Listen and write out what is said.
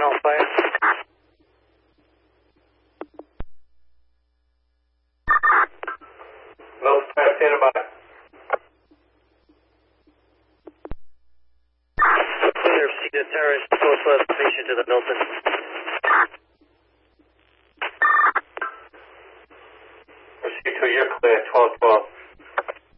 all fire. Low fire, standing by. Clear, see the terrorist, close left, station to the Milton.